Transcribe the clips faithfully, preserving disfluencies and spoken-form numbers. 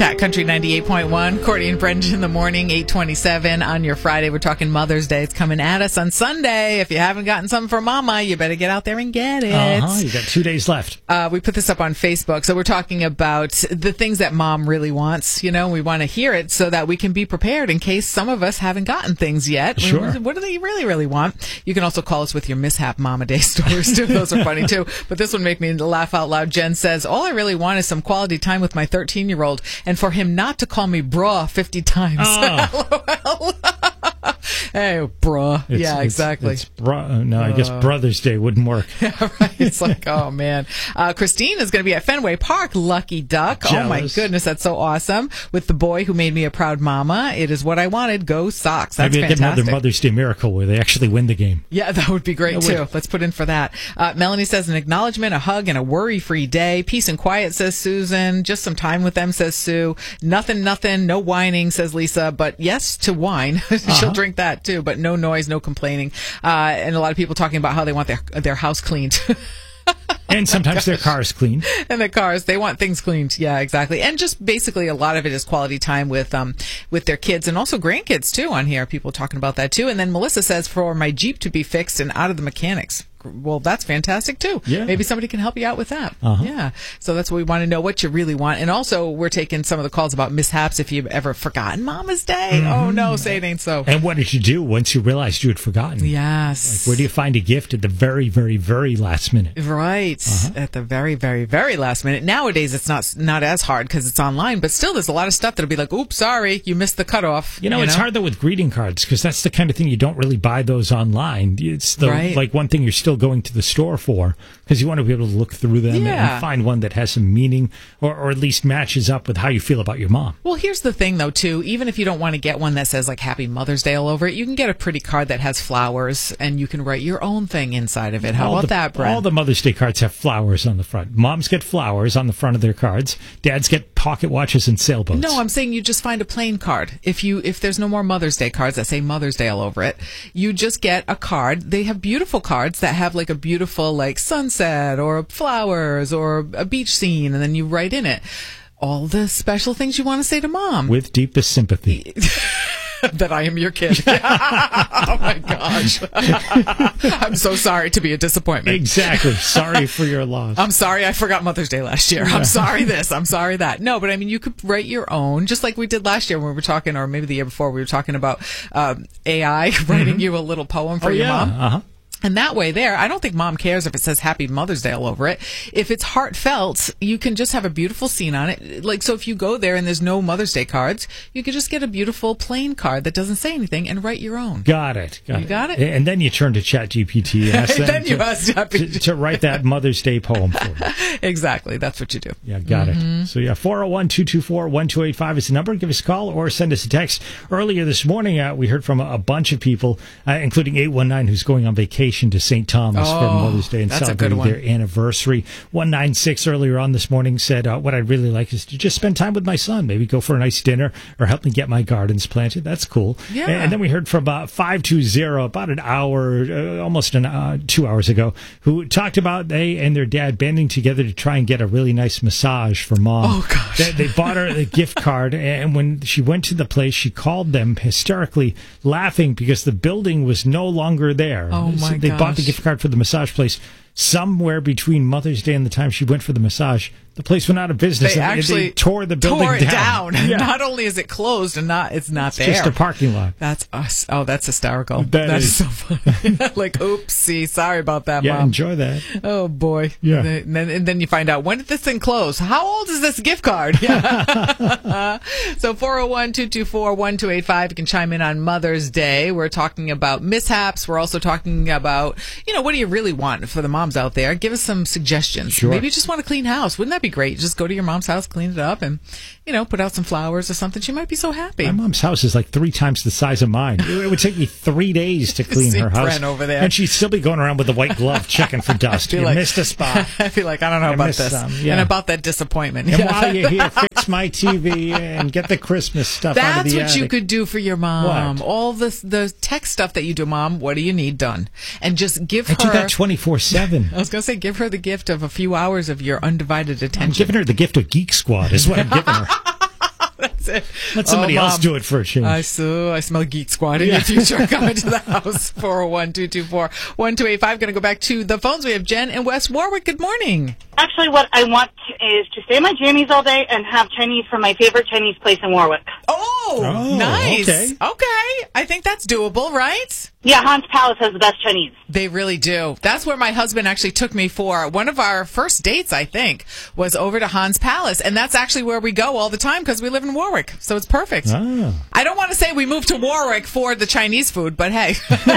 Cat Country ninety-eight point one. Courtney and Brendan in the morning, eight twenty-seven on your Friday. We're talking Mother's Day. It's coming at us on Sunday. If you haven't gotten something for Mama, you better get out there and get it. Uh-huh. You got two days left. Uh, we put this up on Facebook. So we're talking about the things that Mom really wants. You know, we want to hear it so that we can be prepared in case some of us haven't gotten things yet. Sure. What do they really, really want? You can also call us with your mishap Mama Day stories, too. Those are funny, too. But this one made me laugh out loud. Jen says, all I really want is some quality time with my thirteen-year-old and for him not to call me bra fifty times. Oh. Hey, bruh. It's, yeah, it's, exactly. It's bro- no, I guess Uh, Brother's Day wouldn't work. Yeah, right. It's like, oh, man. Uh, Christine is going to be at Fenway Park. Lucky duck. Jealous. Oh, my goodness. That's so awesome. With the boy who made me a proud mama. It is what I wanted. Go Sox. That's Maybe they get fantastic. another Mother's Day miracle where they actually win the game. Yeah, that would be great, That too. would. Let's put in for that. Uh, Melanie says an acknowledgement, a hug, and a worry-free day. Peace and quiet, says Susan. Just some time with them, says Sue. Nothing, nothing. No whining, says Lisa. But yes to wine. She'll Uh-huh. drink that, too. But no noise, no complaining. Uh, and a lot of people talking about how they want their their house cleaned. And sometimes their car is clean. And the cars, they want things cleaned. Yeah, exactly. And just basically a lot of it is quality time with um with their kids and also grandkids too on here. People talking about that too. And then Melissa says for my Jeep to be fixed and out of the mechanics. Well, that's fantastic too. Yeah. Maybe somebody can help you out with that. Uh-huh. Yeah. So that's what we want to know, what you really want. And also we're taking some of the calls about mishaps if you've ever forgotten Mama's Day. Mm-hmm. Oh no, say it ain't so. And what did you do once you realized you had forgotten? Yes. Like, where do you find a gift at the very, very, very last minute? Right. Uh-huh. At the very, very, very last minute. Nowadays, it's not not as hard because it's online, but still there's a lot of stuff that'll be like, oops, sorry, you missed the cutoff. You know, it's hard, though, with greeting cards because that's the kind of thing you don't really buy those online. It's the Right. like one thing you're still going to the store for because you want to be able to look through them Yeah. and find one that has some meaning or, or at least matches up with how you feel about your mom. Well, here's the thing, though, too. Even if you don't want to get one that says, like, Happy Mother's Day all over it, you can get a pretty card that has flowers, and you can write your own thing inside of it. How all about the, that, Brent? All the Mother's Day cards have flowers on the front. Moms get flowers on the front of their cards. Dads get pocket watches and sailboats. No, I'm saying you just find a plain card. If you if there's no more Mother's Day cards that say Mother's Day all over it, you just get a card. They have beautiful cards that have like a beautiful like sunset or flowers or a beach scene, and then you write in it all the special things you want to say to Mom. With deepest sympathy. That I am your kid. Oh my gosh. I'm so sorry to be a disappointment. Exactly. Sorry for your loss. I'm sorry I forgot Mother's Day last year. I'm sorry this. I'm sorry that. No, but I mean, you could write your own, just like we did last year when we were talking, or maybe the year before, we were talking about um, A I writing you a little poem for oh, your yeah. mom. Uh-huh. And that way there, I don't think Mom cares if it says Happy Mother's Day all over it. If it's heartfelt, you can just have a beautiful scene on it. Like, so if you go there and there's no Mother's Day cards, you could just get a beautiful plain card that doesn't say anything and write your own. Got it. Got You it. got it? And then you turn to ChatGPT and ask them Then you to, ask to, ChatGPT. to write that Mother's Day poem for you. Exactly. That's what you do. Yeah, got Mm-hmm. it. So, yeah, four oh one, two two four, one two eight five is the number. Give us a call or send us a text. Earlier this morning, uh, we heard from a, a bunch of people, uh, including eight one nine, who's going on vacation to Saint Thomas Oh, for Mother's Day and that's a good celebrating one. their anniversary. one nine six earlier on this morning said, uh, what I'd really like is to just spend time with my son. Maybe go for a nice dinner or help me get my gardens planted. That's cool. Yeah. And, and then we heard from uh, five two zero about an hour, uh, almost an, uh, two hours ago, who talked about they and their dad banding together to try and get a really nice massage for Mom. Oh, gosh. They, they bought her a gift card, and when she went to the place, she called them hysterically laughing because the building was no longer there. Oh, my so they bought the gosh. gift card for the massage place. Somewhere between Mother's Day and the time she went for the massage, the place went out of business. They and actually they tore the building tore it down. Yeah. Not only is it closed and not it's not It's there. just a parking lot. That's us. Oh, that's hysterical. That That's is. so funny. Like, oopsie, sorry about that, Yeah, Mom. enjoy that. Oh boy. Yeah. And then, and then you find out, when did this thing close? How old is this gift card? Yeah. So four oh one, two two four, one two eight five. You can chime in on Mother's Day. We're talking about mishaps. We're also talking about, you know, what do you really want for the moms out there? Give us some suggestions. Sure. Maybe you just want a clean house. Wouldn't that be great? Just go to your mom's house, clean it up, and, you know, put out some flowers or something. She might be so happy. My mom's house is like three times the size of mine. It would take me three days to clean See her house. Brent over there. And she'd still be going around with a white glove checking for dust. feel You like- missed a spot. I feel like I don't know I about missed this. some, yeah. And about that disappointment. And Yeah. while you're here, fix my T V and get the Christmas stuff out of That's the what you attic. could do for your mom. What? All this, the tech stuff that you do, Mom. What do you need done? And just give I her. do that twenty-four seven. I was going to say, give her the gift of a few hours of your undivided I'm attention. giving her the gift of Geek Squad is what I'm giving her. That's it. Let somebody oh, else Mom, do it for a change. I so I smell Geek Squad in Yeah. the future coming to the house. four oh one, two two four, one two eight five. Going to go back to the phones. We have Jen in West Warwick. Good morning. Actually, what I want is to stay in my jammies all day and have Chinese from my favorite Chinese place in Warwick. Oh, Oh, nice. okay. Okay. I think that's doable, right? Yeah, Hans Palace has the best Chinese. They really do. That's where my husband actually took me for one of our first dates, I think, was over to Hans Palace. And that's actually where we go all the time because we live in Warwick. So it's perfect. Ah. I don't want to say we moved to Warwick for the Chinese food, but hey,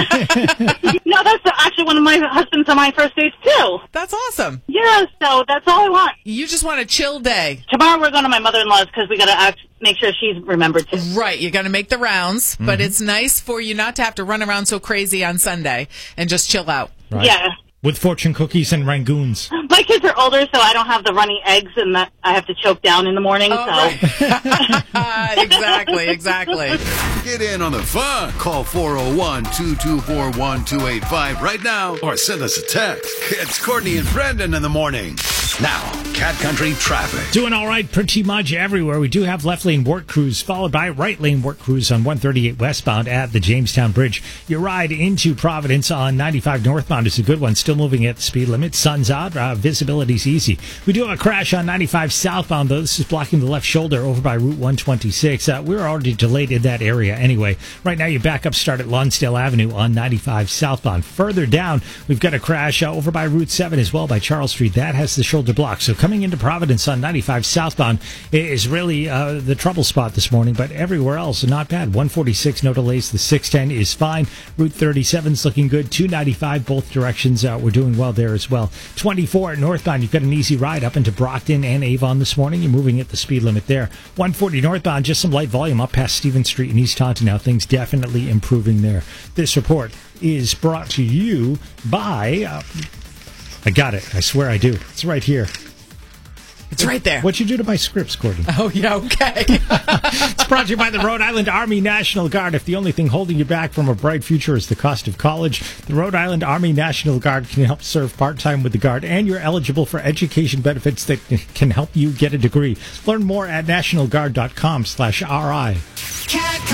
No, that's actually one of my husband's and my first dates, too. that's awesome. Yeah, so that's all I want. You just want a chill day. Tomorrow we're going to my mother-in-law's because we got to act, make sure she's remembered, too. Right, you're going to make the rounds, but it's nice for you not to have to run around so crazy on Sunday and just chill out. Right. Yeah. With fortune cookies and rangoons. My kids are older, so I don't have the runny eggs and that I have to choke down in the morning, Oh, so... right. exactly, exactly. Get in on the fun. Call four oh one, two two four, one two eight five right now or send us a text. It's Courtney and Brendan in the morning. Now, Cat Country traffic. Doing all right pretty much everywhere. We do have left lane work crews followed by right lane work crews on one thirty-eight westbound at the Jamestown Bridge. Your ride into Providence on ninety-five northbound is a good one. Still moving at the speed limit. Sun's out. Uh, visibility's easy. We do have a crash on ninety-five southbound, though. This is blocking the left shoulder over by Route one twenty-six. Uh, we're already delayed in that area anyway. Right now, you back up start at Lonsdale Avenue on ninety-five southbound. Further down, we've got a crash uh, over by Route seven as well by Charles Street. That has the shoulder block. So coming into Providence on ninety-five southbound is really uh, the trouble spot this morning, but everywhere else, not bad. one forty-six, no delays. The six ten is fine. Route thirty-seven is looking good. two ninety-five, both directions. Uh, we're doing well there as well. twenty-four northbound, you've got an easy ride up into Brockton and Avon this morning. You're moving at the speed limit there. one forty northbound, just some light volume up past Stevens Street in East Taunton now. Things definitely improving there. This report is brought to you by... Uh, I got it. I swear I do. It's right here. It's right there. What'd you do to my scripts, Courtney? Oh, yeah, okay. It's brought to you by the Rhode Island Army National Guard. If the only thing holding you back from a bright future is the cost of college, the Rhode Island Army National Guard can help serve part-time with the Guard, and you're eligible for education benefits that can help you get a degree. Learn more at national guard dot com slash R I. Cat